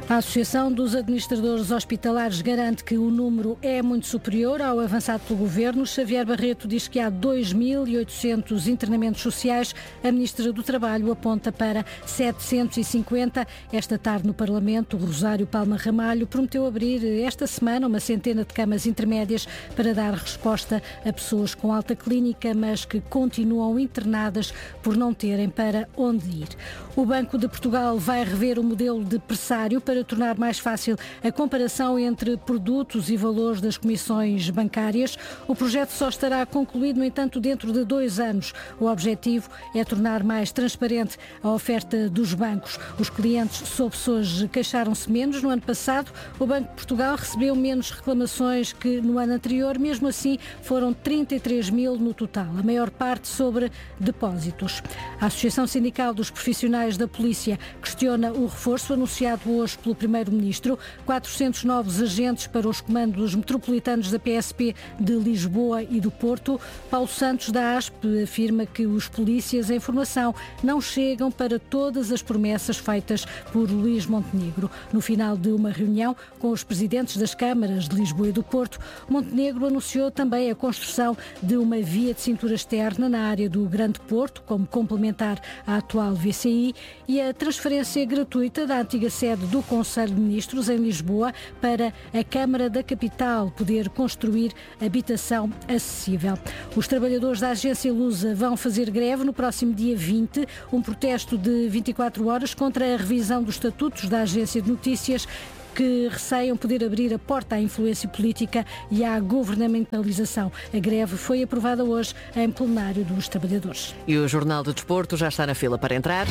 A Associação dos Administradores Hospitalares garante que o número é muito superior ao avançado pelo Governo. Xavier Barreto diz que há 2.800 internamentos sociais. A Ministra do Trabalho aponta para 750. Esta tarde no Parlamento, Rosário Palma Ramalho prometeu abrir esta semana uma centena de camas intermédias para dar resposta a pessoas com alta clínica, mas que continuam internadas por não terem para onde ir. O Banco de Portugal vai rever o modelo de pressário para tornar mais fácil a comparação entre produtos e valores das comissões bancárias. O projeto só estará concluído, no entanto, dentro de 2 anos. O objetivo é tornar mais transparente a oferta dos bancos. Os clientes soube-se hoje queixaram-se menos. No ano passado, o Banco de Portugal recebeu menos reclamações que no ano anterior. Mesmo assim, foram 33 mil no total, a maior parte sobre depósitos. A Associação Sindical dos Profissionais da Polícia questiona o reforço anunciado hoje pelo Primeiro-Ministro, 400 novos agentes para os comandos metropolitanos da PSP de Lisboa e do Porto. Paulo Santos, da ASP, afirma que os polícias em formação não chegam para todas as promessas feitas por Luís Montenegro. No final de uma reunião com os presidentes das câmaras de Lisboa e do Porto, Montenegro anunciou também a construção de uma via de cintura externa na área do Grande Porto, como complementar à atual VCI, e a transferência gratuita da antiga sede do Conselho de Ministros em Lisboa para a Câmara da Capital poder construir habitação acessível. Os trabalhadores da agência Lusa vão fazer greve no próximo dia 20, um protesto de 24 horas contra a revisão dos estatutos da agência de notícias, que receiam poder abrir a porta à influência política e à governamentalização. A greve foi aprovada hoje em plenário dos trabalhadores. E o Jornal do Desporto já está na fila para entrar.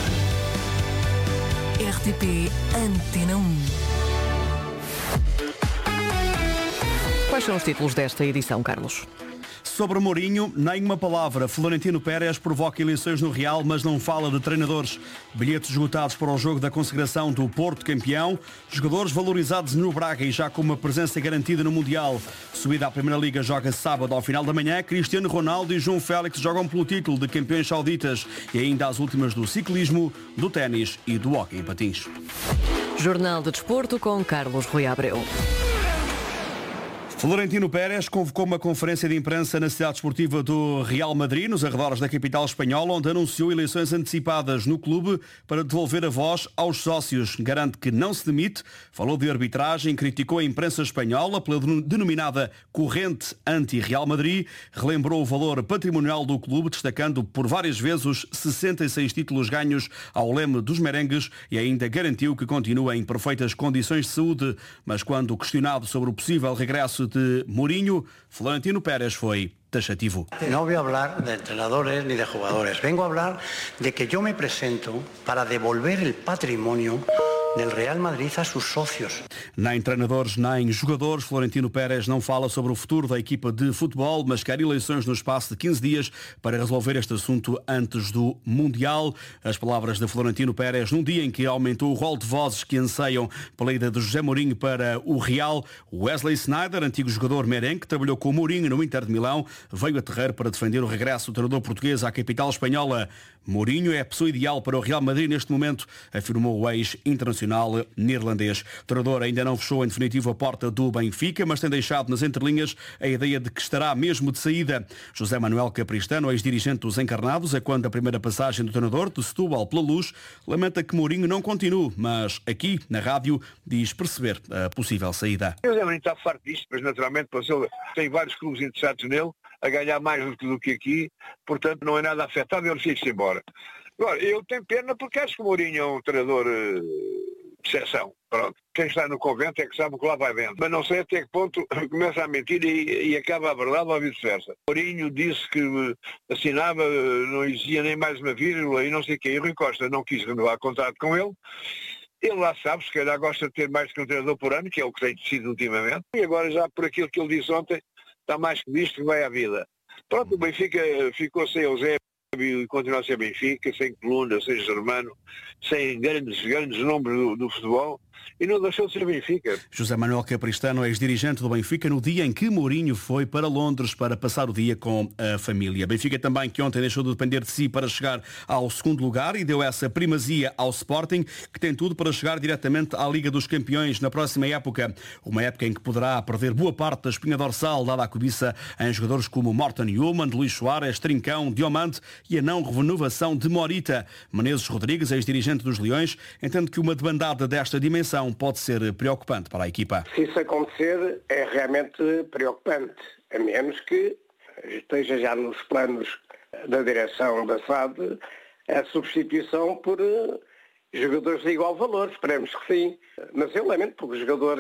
RTP Antena 1. Quais são os títulos desta edição, Carlos? Sobre Mourinho, nem uma palavra. Florentino Pérez provoca eleições no Real, mas não fala de treinadores. Bilhetes esgotados para o jogo da consagração do Porto campeão. Jogadores valorizados no Braga e já com uma presença garantida no Mundial. Subida à Primeira Liga joga sábado ao final da manhã. Cristiano Ronaldo e João Félix jogam pelo título de campeões sauditas. E ainda as últimas do ciclismo, do ténis e do hóquei em patins. Jornal do Desporto com Carlos Rui Abreu. Florentino Pérez convocou uma conferência de imprensa na cidade esportiva do Real Madrid, nos arredores da capital espanhola, onde anunciou eleições antecipadas no clube para devolver a voz aos sócios. Garante que não se demite, falou de arbitragem, criticou a imprensa espanhola pela denominada corrente anti-Real Madrid, relembrou o valor patrimonial do clube, destacando por várias vezes os 66 títulos ganhos ao leme dos merengues e ainda garantiu que continua em perfeitas condições de saúde. Mas quando questionado sobre o possível regresso de Mourinho, Florentino Pérez foi taxativo. No voy a hablar de entrenadores ni de jugadores. Vengo a hablar de que yo me presento para devolver el patrimonio del Real Madrid a sus socios. Nem treinadores, nem jogadores. Florentino Pérez não fala sobre o futuro da equipa de futebol, mas quer eleições no espaço de 15 dias para resolver este assunto antes do Mundial. As palavras de Florentino Pérez num dia em que aumentou o rol de vozes que anseiam pela ida de José Mourinho para o Real. Wesley Sneijder, antigo jogador merengue, que trabalhou com Mourinho no Inter de Milão, veio a terreiro para defender o regresso do treinador português à capital espanhola. Mourinho é a pessoa ideal para o Real Madrid neste momento, afirmou o ex-internacional neerlandês. O treinador ainda não fechou em definitivo a porta do Benfica, mas tem deixado nas entrelinhas a ideia de que estará mesmo de saída. José Manuel Capristano, ex-dirigente dos Encarnados, a quando a primeira passagem do treinador de Setúbal pela Luz, lamenta que Mourinho não continue, mas aqui, na rádio, diz perceber a possível saída. O José Mourinho está farto disto, mas naturalmente tem vários clubes interessados nele, a ganhar mais do que aqui, portanto não é nada afetado, ele fica-se embora. Agora, eu tenho pena porque acho que o Mourinho é um treinador de exceção. Pronto. Quem está no convento é que sabe o que lá vai dentro. Mas não sei até que ponto começa a mentir e acaba a verdade ou vice-versa. Mourinho disse que assinava, não existia nem mais uma vírgula e não sei o quê. E Rui Costa não quis renovar contrato com ele. Ele lá sabe, se calhar gosta de ter mais que um treinador por ano, que é o que tem sido ultimamente. E agora já por aquilo que ele disse ontem, está mais que visto que vai à vida. Pronto, o Benfica ficou sem Eusébio e continua a ser Benfica, sem Coluna, sem Germano, sem grandes nomes do futebol. e não deixou de ser Benfica. José Manuel Capristano, ex-dirigente do Benfica, no dia em que Mourinho foi para Londres para passar o dia com a família. Benfica também que ontem deixou de depender de si para chegar ao segundo lugar e deu essa primazia ao Sporting, que tem tudo para chegar diretamente à Liga dos Campeões na próxima época. Uma época em que poderá perder boa parte da espinha dorsal, dada a cobiça em jogadores como Morten Newman, Luís Soares, Trincão, Diomande e a não renovação de Morita. Menezes Rodrigues, ex-dirigente dos Leões, entende que uma debandada desta dimensão pode ser preocupante para a equipa. Se isso acontecer, é realmente preocupante, a menos que esteja já nos planos da direção da SAD a substituição por jogadores de igual valor, esperemos que sim. Mas eu lamento porque os jogadores,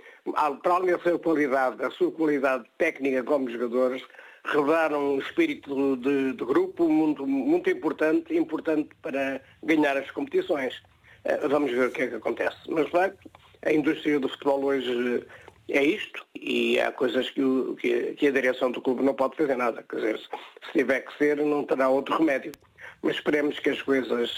para além da sua qualidade técnica como jogadores, revelaram um espírito de grupo muito importante para ganhar as competições. Vamos ver o que é que acontece. Mas, de facto, a indústria do futebol hoje é isto e há coisas que a direção do clube não pode fazer nada. Quer dizer, se tiver que ser, não terá outro remédio. Mas esperemos que as coisas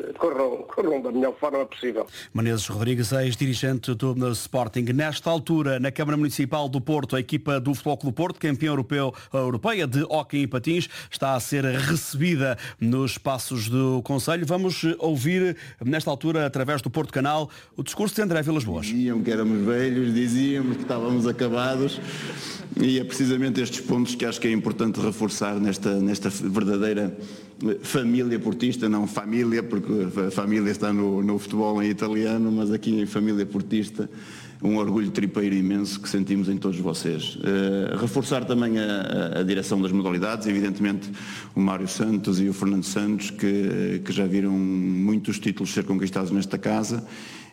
corram da melhor forma possível. Menezes Rodrigues, ex-dirigente do Sporting. Nesta altura, na Câmara Municipal do Porto, a equipa do Futebol Clube do Porto, campeã europeia de hóquei e patins, está a ser recebida nos passos do Conselho. Vamos ouvir, nesta altura, através do Porto Canal, o discurso de André Vilas-Boas. Diziam que éramos velhos, dizíamos que estávamos acabados e é precisamente estes pontos que acho que é importante reforçar nesta verdadeira família portista, não família, porque a família está no futebol em italiano, mas aqui em família portista, um orgulho tripeiro imenso que sentimos em todos vocês. Reforçar também a direção das modalidades, evidentemente o Mário Santos e o Fernando Santos, que já viram muitos títulos ser conquistados nesta casa,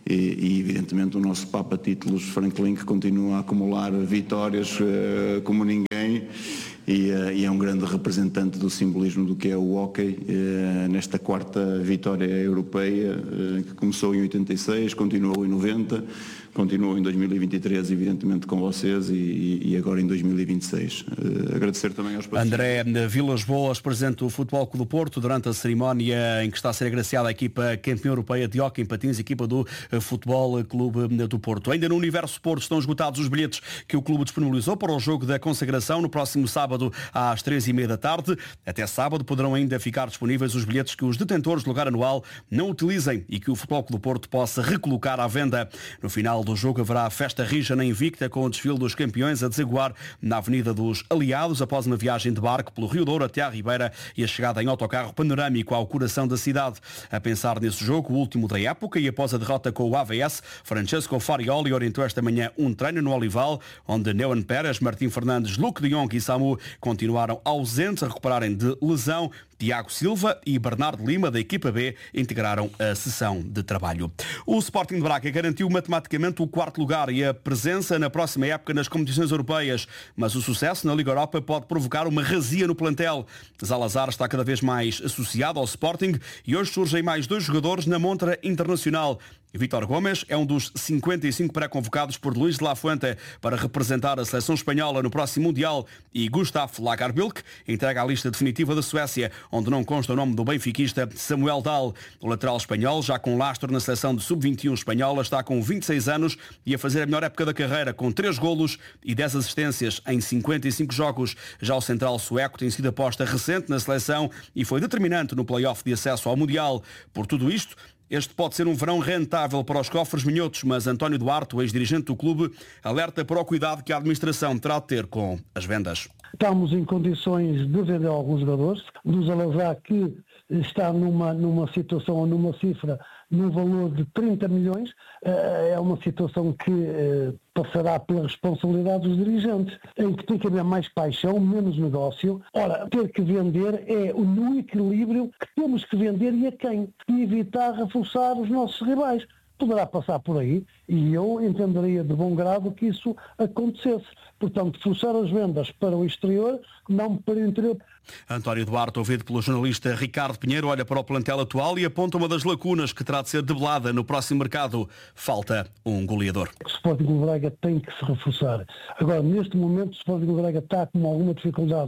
e evidentemente o nosso Papa Títulos Franklin, que continua a acumular vitórias como ninguém. E é um grande representante do simbolismo do que é o hóquei, nesta quarta vitória europeia, que começou em 86, continuou em 90, continuou em 2023, evidentemente com vocês, e agora em 2026. Agradecer também aos parceiros. André Vilas-Boas, presidente do Futebol Clube do Porto, durante a cerimónia em que está a ser agraciada a equipa campeã europeia de hóquei em patins, equipa do Futebol Clube do Porto. Ainda no Universo Porto estão esgotados os bilhetes que o clube disponibilizou para o jogo da consagração no próximo sábado às 3h30 da tarde. Até sábado poderão ainda ficar disponíveis os bilhetes que os detentores de lugar anual não utilizem e que o Futebol Clube do Porto possa recolocar à venda. No final do jogo haverá a festa rija na Invicta, com o desfile dos campeões a desaguar na Avenida dos Aliados, após uma viagem de barco pelo Rio Douro até à Ribeira e a chegada em autocarro panorâmico ao coração da cidade. A pensar nesse jogo, o último da época, e após a derrota com o AVS, Francesco Farioli orientou esta manhã um treino no Olival, onde Neuan Pérez, Martim Fernandes, Luque de Jong e Samu continuaram ausentes a recuperarem de lesão. Tiago Silva e Bernardo Lima, da equipa B, integraram a sessão de trabalho. O Sporting de Braga garantiu matematicamente o quarto lugar e a presença na próxima época nas competições europeias, mas o sucesso na Liga Europa pode provocar uma razia no plantel. Zalazar está cada vez mais associado ao Sporting e hoje surgem mais 2 jogadores na montra internacional. Vítor Gomes é um dos 55 pré-convocados por Luís de la Fuente para representar a seleção espanhola no próximo Mundial, e Gustav Lagerbilk entrega a lista definitiva da Suécia, onde não consta o nome do benfiquista Samuel Dahl. O lateral espanhol, já com lastro na seleção de sub-21 espanhola, está com 26 anos e a fazer a melhor época da carreira, com 3 golos e 10 assistências em 55 jogos. Já o central sueco tem sido aposta recente na seleção e foi determinante no play-off de acesso ao Mundial. Por tudo isto, este pode ser um verão rentável para os cofres minhotos, mas António Duarte, o ex-dirigente do clube, alerta para o cuidado que a administração terá de ter com as vendas. Estamos em condições de vender alguns jogadores, do Zalazar, que está numa situação ou numa cifra num valor de 30 milhões, é uma situação que passará pela responsabilidade dos dirigentes, em que tem que haver mais paixão, menos negócio. Ora, ter que vender é no equilíbrio que temos que vender e a quem, e evitar reforçar os nossos rivais. Poderá passar por aí e eu entenderia de bom grado que isso acontecesse. Portanto, forçar as vendas para o exterior, não para o interior. António Duarte, ouvido pelo jornalista Ricardo Pinheiro, olha para o plantel atual e aponta uma das lacunas que terá de ser debelada no próximo mercado. Falta um goleador. O Sporting de Braga tem que se reforçar. Agora, neste momento, o Sporting de Braga está com alguma dificuldade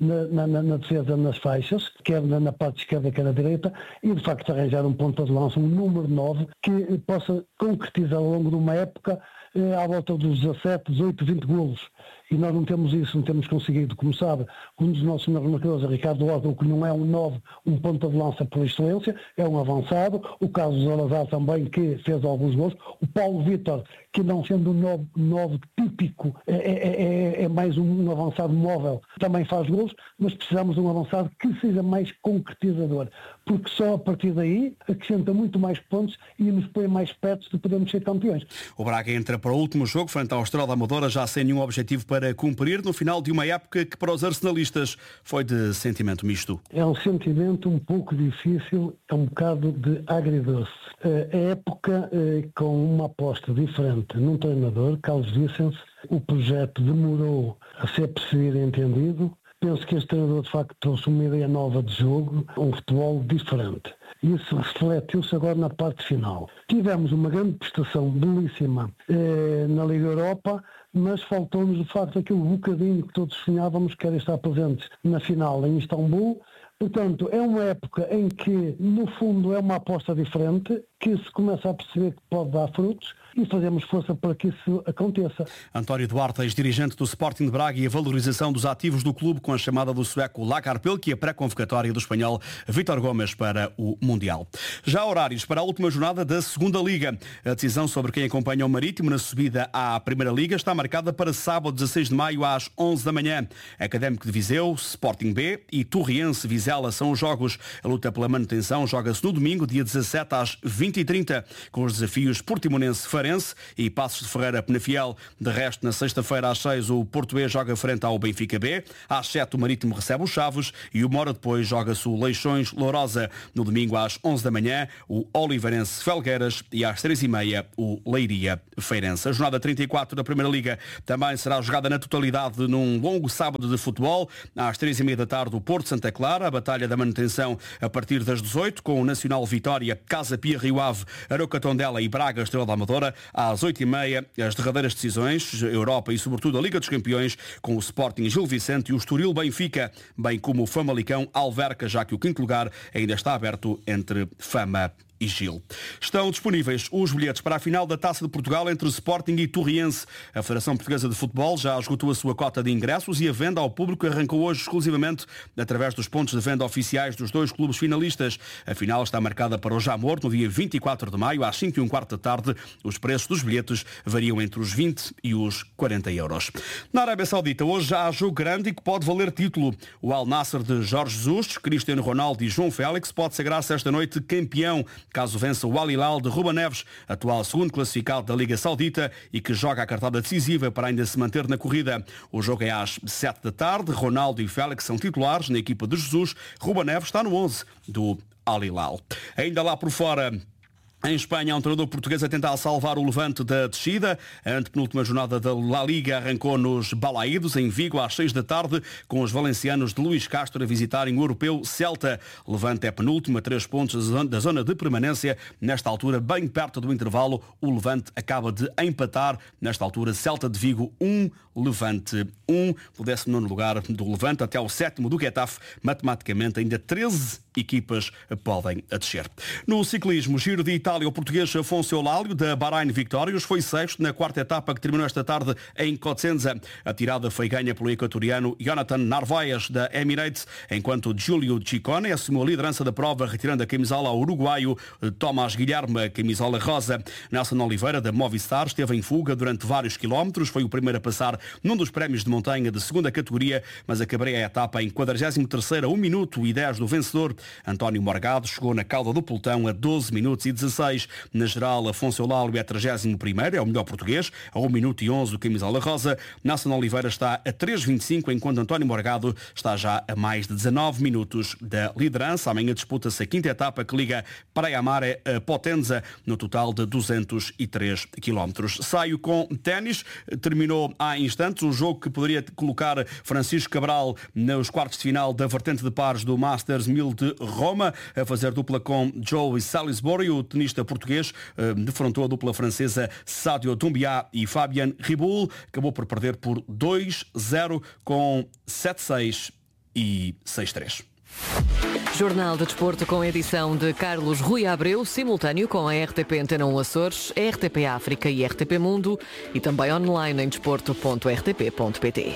na defesa nas faixas, quer na parte esquerda, quer na direita, e de facto arranjar um ponta de lança, um número 9, que possa concretizar ao longo de uma época à volta dos 17, 18, 20 golos. E nós não temos isso, não temos conseguido. Como sabe, um dos nossos melhores marcadores, Ricardo Horta, que não é um 9, um ponta de lança por excelência, é um avançado. O Carlos Salazar também, que fez alguns gols. O Paulo Vítor, que não sendo um 9 típico, é mais um avançado móvel, também faz gols, mas precisamos de um avançado que seja mais concretizador, porque só a partir daí acrescenta muito mais pontos e nos põe mais perto de podermos ser campeões. O Braga entra para o último jogo frente ao Estrela da Amadora, já sem nenhum objetivo para cumprir, no final de uma época que para os arsenalistas foi de sentimento misto. É um sentimento um pouco difícil, é um bocado de agridoce. A época com uma aposta diferente num treinador, Carlos Vicens, o projeto demorou a ser percebido e entendido. Penso que este treinador de facto trouxe uma ideia nova de jogo, um futebol diferente. Isso refletiu-se agora na parte final. Tivemos uma grande prestação belíssima na Liga Europa, mas faltou-nos de facto aquele bocadinho que todos sonhávamos, que era estar presentes na final em Istambul. Portanto, é uma época em que, no fundo, é uma aposta diferente, que se começa a perceber que pode dar frutos e fazemos força para que isso aconteça. António Duarte, ex-dirigente do Sporting de Braga, e a valorização dos ativos do clube com a chamada do sueco Lacarpelki, a pré-convocatória do espanhol Vítor Gomes para o Mundial. Já horários para a última jornada da Segunda Liga. A decisão sobre quem acompanha o Marítimo na subida à Primeira Liga está marcada para sábado, 16 de maio, às 11 da manhã. Académico de Viseu, Sporting B e Torriense Vizela são os jogos. A luta pela manutenção joga-se no domingo, dia 17 às 20h30, com os desafios Portimonense Farense e Passos de Ferreira Penafiel. De resto, na sexta-feira às 6 o Porto B joga frente ao Benfica B, às 7 o Marítimo recebe os Chaves e uma hora depois joga-se o Leixões Lourosa. No domingo às 11 da manhã o Oliveirense Felgueiras e às 3h30 o Leiria Feirense. A jornada 34 da Primeira Liga também será jogada na totalidade num longo sábado de futebol. Às 3h30 da tarde o Porto Santa Clara, a batalha da manutenção a partir das 18, com o Nacional Vitória, Casa Pia Rio Ave, Aroca Tondela e Braga Estrela da Amadora. Às 8h30 as derradeiras decisões, Europa e sobretudo a Liga dos Campeões, com o Sporting Gil Vicente e o Estoril Benfica, bem como o Famalicão Alverca, já que o quinto lugar ainda está aberto entre Fama e Gil. Estão disponíveis os bilhetes para a final da Taça de Portugal entre Sporting e Torriense. A Federação Portuguesa de Futebol já esgotou a sua cota de ingressos e a venda ao público arrancou hoje exclusivamente através dos pontos de venda oficiais dos dois clubes finalistas. A final está marcada para o Jamor no dia 24 de maio, às 5h15 da tarde. Os preços dos bilhetes variam entre os 20 e os 40 euros. Na Arábia Saudita, hoje já há jogo grande e que pode valer título. O Al Nassr de Jorge Jesus, Cristiano Ronaldo e João Félix pode sagrar-se esta noite campeão, caso vença o Al Hilal de Ruba Neves, atual segundo classificado da Liga Saudita e que joga a cartada decisiva para ainda se manter na corrida. O jogo é às 7 da tarde. Ronaldo e Félix são titulares na equipa de Jesus. Ruba Neves está no 11 do Al Hilal. Ainda lá por fora, em Espanha, há um treinador português a tentar salvar o Levante da descida. A antepenúltima jornada da La Liga arrancou nos Balaídos, em Vigo, às 6 da tarde, com os valencianos de Luís Castro a visitarem o europeu Celta. Levante é penúltimo, a 3 pontos da zona de permanência. Nesta altura, bem perto do intervalo, o Levante acaba de empatar. Nesta altura, Celta de Vigo 1, Levante 1. O 19º lugar do Levante até ao 7º do Getafe. Matematicamente, ainda 13 equipas podem descer. No ciclismo, Giro de Itália, o português Afonso Eulálio, da Bahrein Victorious, foi sexto na quarta etapa que terminou esta tarde em Cosenza. A tirada foi ganha pelo equatoriano Jonathan Narvaez, da Emirates, enquanto Giulio Ciccone assumiu a liderança da prova, retirando a camisola ao uruguaio Tomás Guilherme, a camisola rosa. Nelson Oliveira, da Movistar, esteve em fuga durante vários quilómetros, foi o primeiro a passar num dos prémios de montanha de segunda categoria, mas acabaria a etapa em 43ª, 1 minuto e 10 do vencedor. António Morgado chegou na cauda do pelotão a 12 minutos e 16. Na geral, Afonso Eulálio é 31º, é o melhor português, a 1 minuto e 11 do camisola rosa. Nelson Oliveira está a 3,25, enquanto António Morgado está já a mais de 19 minutos da liderança. Amanhã disputa-se a quinta etapa que liga Praia Amare a Potenza, no total de 203 km. Saio com ténis. Terminou há instantes um jogo que poderia colocar Francisco Cabral nos quartos de final da vertente de pares do Masters 1000 de Roma, a fazer dupla com Joe Salisbury. O tenista português defrontou a dupla francesa Sadio Doumbia e Fabian Riboul. Acabou por perder por 2-0 com 7-6 e 6-3. Jornal de Desporto com edição de Carlos Rui Abreu, simultâneo com a RTP Antena 1 Açores, RTP África e RTP Mundo e também online em desporto.rtp.pt.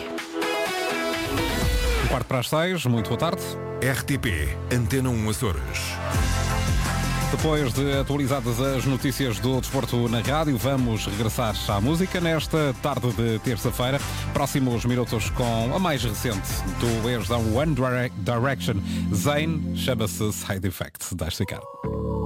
5:45, muito boa tarde. RTP Antena 1 Açores. Depois de atualizadas as notícias do desporto na rádio, vamos regressar à música nesta tarde de terça-feira. Próximos minutos com a mais recente do ex da One Direction, Zayn, chama-se Side Effect. Deixe ficar.